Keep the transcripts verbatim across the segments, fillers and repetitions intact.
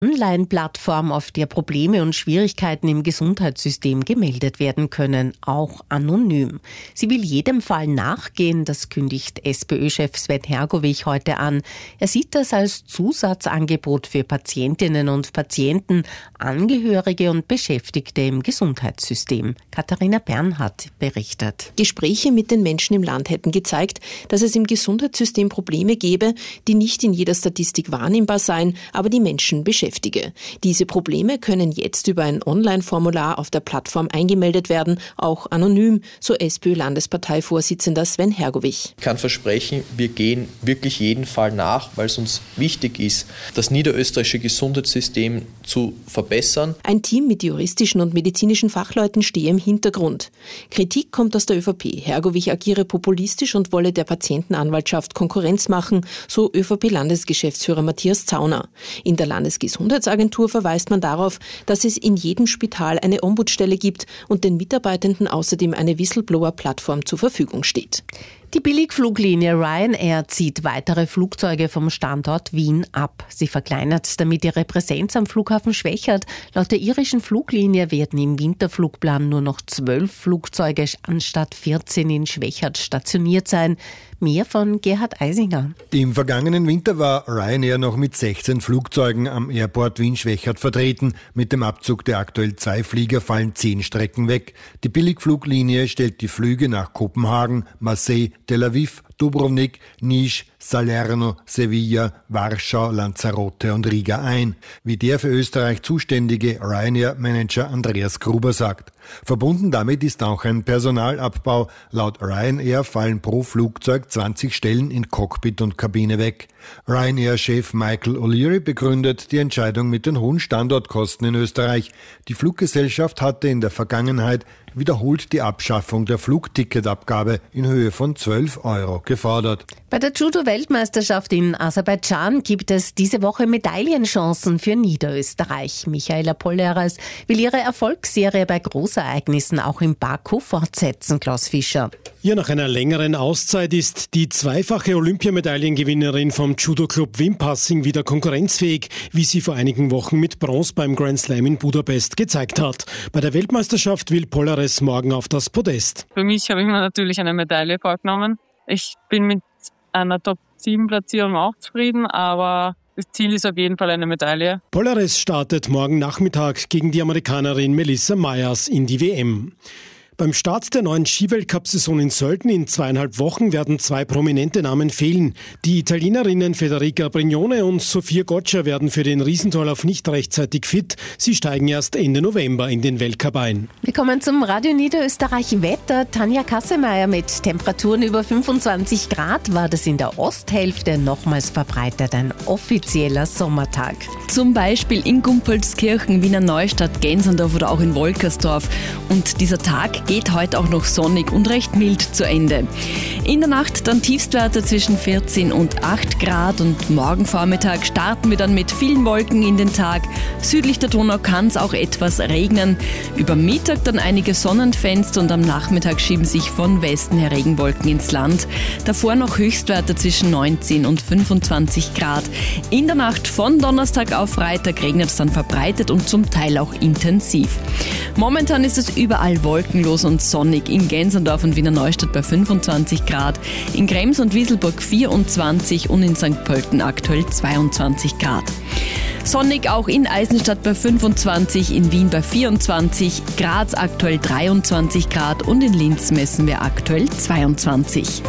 Online-Plattform, auf der Probleme und Schwierigkeiten im Gesundheitssystem gemeldet werden können, auch anonym. Sie will jedem Fall nachgehen, das kündigt SPÖ-Chef Sven Hergovich heute an. Er sieht das als Zusatzangebot für Patientinnen und Patienten, Angehörige und Beschäftigte im Gesundheitssystem. Katharina Bernhardt berichtet. Gespräche mit den Menschen im Land hätten gezeigt, dass es im Gesundheitssystem Probleme gäbe, die nicht in jeder Statistik wahrnehmbar seien, aber die Menschen beschäftigen. Diese Probleme können jetzt über ein Online-Formular auf der Plattform eingemeldet werden, auch anonym, so SPÖ-Landesparteivorsitzender Sven Hergovich. Ich kann versprechen, wir gehen wirklich jeden Fall nach, weil es uns wichtig ist, das niederösterreichische Gesundheitssystem zu verbessern. Ein Team mit juristischen und medizinischen Fachleuten stehe im Hintergrund. Kritik kommt aus der ÖVP. Hergovich agiere populistisch und wolle der Patientenanwaltschaft Konkurrenz machen, so ÖVP-Landesgeschäftsführer Matthias Zauner. In der Landesgesundheitsagentur Gesundheitsagentur verweist man darauf, dass es in jedem Spital eine Ombudsstelle gibt und den Mitarbeitenden außerdem eine Whistleblower-Plattform zur Verfügung steht. Die Billigfluglinie Ryanair zieht weitere Flugzeuge vom Standort Wien ab. Sie verkleinert damit ihre Präsenz am Flughafen Schwechat. Laut der irischen Fluglinie werden im Winterflugplan nur noch zwölf Flugzeuge anstatt vierzehn in Schwechat stationiert sein. Mehr von Gerhard Eisinger. Im vergangenen Winter war Ryanair noch mit sechzehn Flugzeugen am Airport Wien-Schwechat vertreten. Mit dem Abzug der aktuell zwei Flieger fallen zehn Strecken weg. Die Billigfluglinie stellt die Flüge nach Kopenhagen, Marseille, Tel Aviv, Dubrovnik, Niš, Salerno, Sevilla, Warschau, Lanzarote und Riga ein, wie der für Österreich zuständige Ryanair-Manager Andreas Gruber sagt. Verbunden damit ist auch ein Personalabbau. Laut Ryanair fallen pro Flugzeug zwanzig Stellen in Cockpit und Kabine weg. Ryanair-Chef Michael O'Leary begründet die Entscheidung mit den hohen Standortkosten in Österreich. Die Fluggesellschaft hatte in der Vergangenheit wiederholt die Abschaffung der Flugticketabgabe in Höhe von zwölf Euro gefordert. Bei der Judo-Weltmeisterschaft in Aserbaidschan gibt es diese Woche Medaillenchancen für Niederösterreich. Michaela Polleras will ihre Erfolgsserie bei Großereignissen auch in Baku fortsetzen, Klaus Fischer. Ja, nach einer längeren Auszeit ist die zweifache Olympiamedaillengewinnerin vom Judo-Club Wimpassing wieder konkurrenzfähig, wie sie vor einigen Wochen mit Bronze beim Grand Slam in Budapest gezeigt hat. Bei der Weltmeisterschaft will Polleras morgen auf das Podest. Für mich habe ich mir natürlich eine Medaille vorgenommen. Ich bin mit einer Top sieben Platzierung auch zufrieden, aber das Ziel ist auf jeden Fall eine Medaille. Polleras startet morgen Nachmittag gegen die Amerikanerin Melissa Myers in die W M. Beim Start der neuen Skiweltcup-Saison in Sölden in zweieinhalb Wochen werden zwei prominente Namen fehlen. Die Italienerinnen Federica Brignone und Sofia Goccia werden für den Riesentorlauf nicht rechtzeitig fit. Sie steigen erst Ende November in den Weltcup ein. Wir kommen zum Radio Niederösterreich Wetter. Tanja Kassemeyer mit Temperaturen über fünfundzwanzig Grad war das in der Osthälfte nochmals verbreitet. Ein offizieller Sommertag. Zum Beispiel in Gumpolskirchen, Wiener Neustadt, Gensendorf oder auch in Wolkersdorf. Und dieser Tag geht heute auch noch sonnig und recht mild zu Ende. In der Nacht dann Tiefstwerte zwischen vierzehn und acht Grad und morgen Vormittag starten wir dann mit vielen Wolken in den Tag. Südlich der Donau kann es auch etwas regnen. Über Mittag dann einige Sonnenfenster und am Nachmittag schieben sich von Westen her Regenwolken ins Land. Davor noch Höchstwerte zwischen neunzehn und fünfundzwanzig Grad. In der Nacht von Donnerstag auf Freitag regnet es dann verbreitet und zum Teil auch intensiv. Momentan ist es überall wolkenlos und sonnig. In Gensendorf und Wiener Neustadt bei fünfundzwanzig Grad, in Krems und Wieselburg vierundzwanzig und in Sankt Pölten aktuell zweiundzwanzig Grad. Sonnig auch in Eisenstadt bei fünfundzwanzig, in Wien bei vierundzwanzig, Graz aktuell dreiundzwanzig Grad und in Linz messen wir aktuell zweiundzwanzig.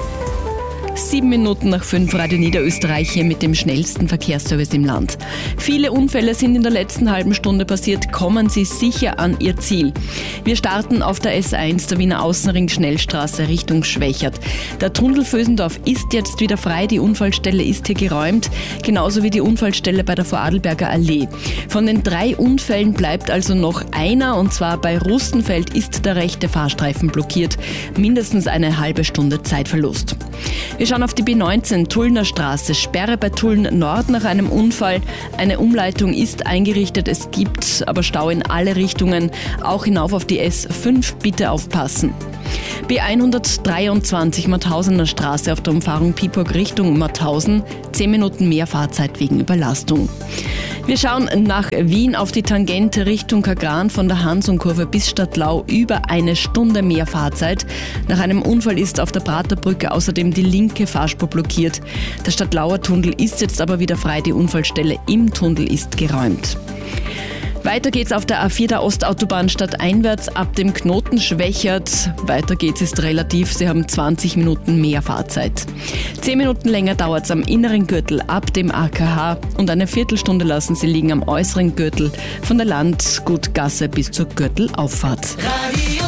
Sieben Minuten nach fünf, Radio Niederösterreich hier mit dem schnellsten Verkehrsservice im Land. Viele Unfälle sind in der letzten halben Stunde passiert. Kommen Sie sicher an Ihr Ziel. Wir starten auf der S eins, der Wiener Außenring Schnellstraße Richtung Schwechat. Der Tunnel Vösendorf ist jetzt wieder frei. Die Unfallstelle ist hier geräumt. Genauso wie die Unfallstelle bei der Vorarlberger Allee. Von den drei Unfällen bleibt also noch einer, und zwar bei Rustenfeld ist der rechte Fahrstreifen blockiert. Mindestens eine halbe Stunde Zeitverlust. Wir schauen auf die B neunzehn, Tullner Straße, Sperre bei Tulln Nord nach einem Unfall. Eine Umleitung ist eingerichtet, es gibt aber Stau in alle Richtungen, auch hinauf auf die S fünf, bitte aufpassen. B hundertdreiundzwanzig, Mauthausener Straße auf der Umfahrung Piepok Richtung Mauthausen, zehn Minuten mehr Fahrzeit wegen Überlastung. Wir schauen nach Wien auf die Tangente Richtung Kagran von der Hansum-Kurve bis Stadtlau über eine Stunde mehr Fahrzeit. Nach einem Unfall ist auf der Praterbrücke außerdem die linke Fahrspur blockiert. Der Stadtlauer Tunnel ist jetzt aber wieder frei, die Unfallstelle im Tunnel ist geräumt. Weiter geht's auf der A vier der Ostautobahn stadteinwärts ab dem Knoten Schwächert. Weiter geht's ist relativ, Sie haben zwanzig Minuten mehr Fahrzeit. Zehn Minuten länger dauert's am inneren Gürtel ab dem A K H und eine Viertelstunde lassen Sie liegen am äußeren Gürtel von der Landgutgasse bis zur Gürtelauffahrt. Radio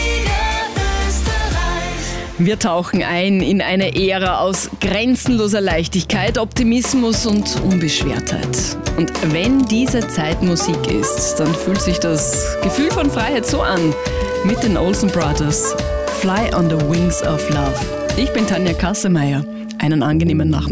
Wir tauchen ein in eine Ära aus grenzenloser Leichtigkeit, Optimismus und Unbeschwertheit. Und wenn diese Zeit Musik ist, dann fühlt sich das Gefühl von Freiheit so an. Mit den Olsen Brothers. Fly on the Wings of Love. Ich bin Tanja Kassemeyer. Einen angenehmen Nachmittag.